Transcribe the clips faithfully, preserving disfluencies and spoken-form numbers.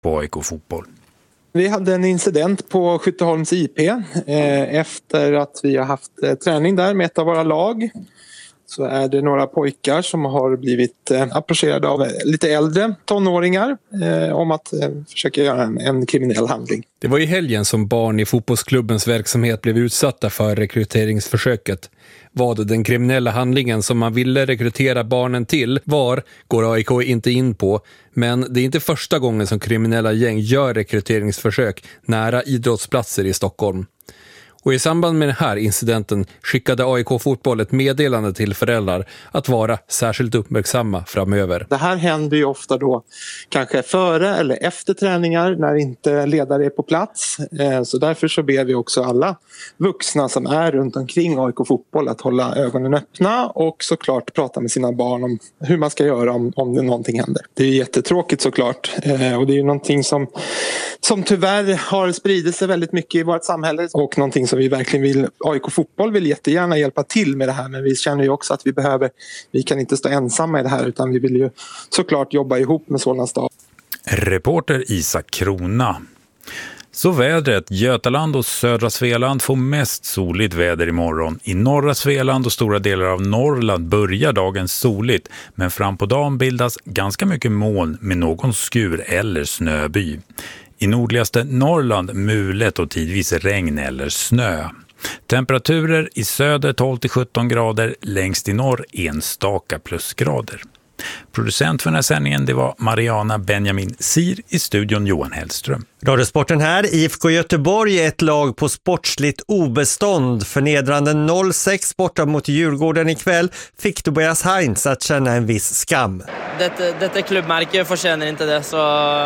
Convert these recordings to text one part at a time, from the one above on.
på A I K Fotboll. Vi hade en incident på Skytteholms I P eh, efter att vi har haft eh, träning där med ett av våra lag. Så är det några pojkar som har blivit eh, approcherade av lite äldre tonåringar eh, om att eh, försöka göra en, en kriminell handling. Det var i helgen som barn i fotbollsklubbens verksamhet blev utsatta för rekryteringsförsöket. Vad den kriminella handlingen som man ville rekrytera barnen till var, går A I K inte in på. Men det är inte första gången som kriminella gäng gör rekryteringsförsök nära idrottsplatser i Stockholm. Och i samband med den här incidenten skickade A I K Fotboll ett meddelande till föräldrar att vara särskilt uppmärksamma framöver. Det här händer ju ofta då kanske före eller efter träningar när inte ledare är på plats. Så därför så ber vi också alla vuxna som är runt omkring A I K Fotboll att hålla ögonen öppna och såklart prata med sina barn om hur man ska göra om, om det någonting händer. Det är jättetråkigt såklart och det är ju någonting som, som tyvärr har spridit sig väldigt mycket i vårt samhälle och någonting som vi verkligen vill, A I K Fotboll vill jättegärna hjälpa till med det här, men vi känner ju också att vi behöver, vi kan inte stå ensamma i det här utan vi vill ju såklart jobba ihop med Solna stad. Reporter Isak Krona. Så vädret, Götaland och södra Svealand får mest soligt väder imorgon. I norra Svealand och stora delar av Norrland börjar dagen soligt, men fram på dagen bildas ganska mycket moln med någon skur eller snöby. I nordligaste Norrland mulet och tidvis regn eller snö. Temperaturer i söder tolv till sjutton grader, längst i norr enstaka plusgrader. Producent för den här sändningen det var Mariana Benjamin Sir, i studion Johan Hellström. Radiosporten här, I F K Göteborg är ett lag på sportsligt obestånd. Förnedrande noll sex borta mot Djurgården ikväll fick Tobias Heinz att känna en viss skam. Detta, detta klubbmärke förtjänar inte det, så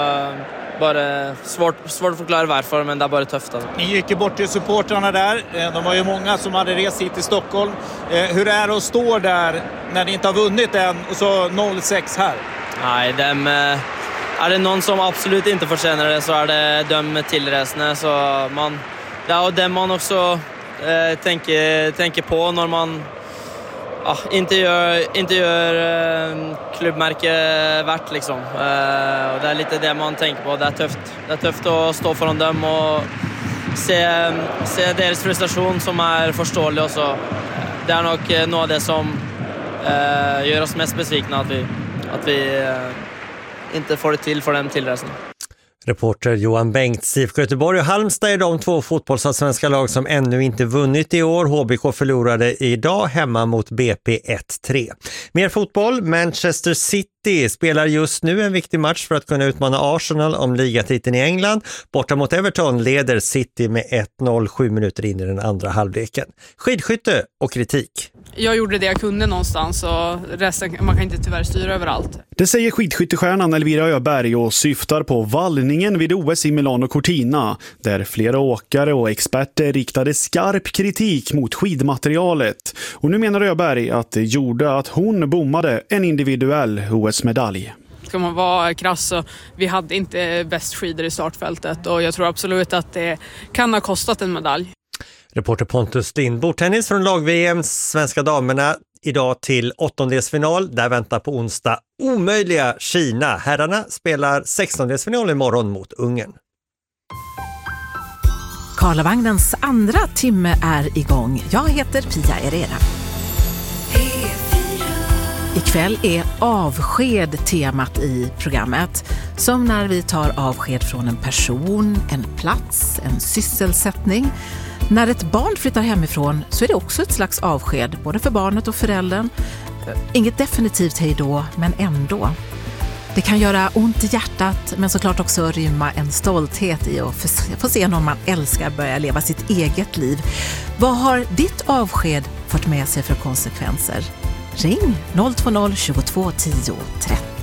bara svårt, svårt att förklara varför, men det är bara tufft. Alltså. Ni gick ju bort till supportrarna där. De var ju många som hade rest hit till Stockholm. Hur är det att stå där när ni inte har vunnit än och så noll sex här? Nej, dem, är det någon som absolut inte förtjänar det så är det de tillresande. Så man, det är dem man också eh, tänker, tänker på när man ja, inte gör, inte gör eh, klubbmärke värt liksom. Eh, och det är lite det man tänker på. Det är tufft. Det är tufft att stå för dem och se, se deras frustration som är förståelig. Och så. Det är nog något av det som eh, gör oss mest besvikna att vi, att vi eh, inte får det till för dem tillresan. Reporter Johan Bengts. I F K Göteborg och Halmstad är de två fotbollsallsvenska lag som ännu inte vunnit i år. H B K förlorade idag hemma mot B P ett tre. Mer fotboll. Manchester City spelar just nu en viktig match för att kunna utmana Arsenal om ligatiteln i England. Borta mot Everton leder City med ett noll sju minuter in i den andra halvleken. Skidskytte och kritik. Jag gjorde det jag kunde någonstans och resten, man kan inte tyvärr styra överallt. Det säger skidskyttestjärnan Elvira Öberg och syftar på vallningen vid O S i Milano Cortina, där flera åkare och experter riktade skarp kritik mot skidmaterialet. Och nu menar Öberg att det gjorde att hon bommade en individuell O S-medalj. Ska man vara krass så vi hade inte bäst skidor i startfältet och jag tror absolut att det kan ha kostat en medalj. Reporter Pontus Lindbo. Tennis från lag-V M, svenska damerna idag till åttondelsfinal. Där väntar på onsdag omöjliga Kina. Herrarna spelar sextondelsfinal imorgon mot Ungern. Karlavagnens andra timme är igång. Jag heter Pia Erera. Ikväll är avsked temat i programmet. Som när vi tar avsked från en person, en plats, en sysselsättning. När ett barn flyttar hemifrån så är det också ett slags avsked, både för barnet och föräldern. Inget definitivt hej då, men ändå. Det kan göra ont i hjärtat, men såklart också rymma en stolthet i att få se någon man älskar börja leva sitt eget liv. Vad har ditt avsked fått med sig för konsekvenser? Ring noll två noll tjugotvå tio trettio.